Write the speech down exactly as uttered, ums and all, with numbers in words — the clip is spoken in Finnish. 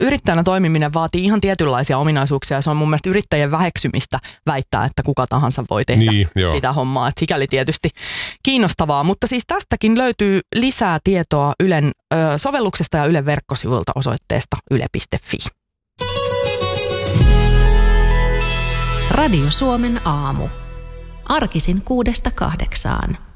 yrittäjänä toimiminen vaatii ihan tietynlaisia ominaisuuksia ja se on mun mielestä yrittäjien väheksymistä väittää, että kuka tahansa voi tehdä niin, sitä hommaa. Et sikäli tietysti kiinnostavaa, mutta siis tästäkin löytyy lisää tietoa Ylen ö, sovelluksesta ja Ylen verkkosivuilta osoitteesta yle piste fi. Radio Suomen aamu. Arkisin kuudesta kahdeksaan.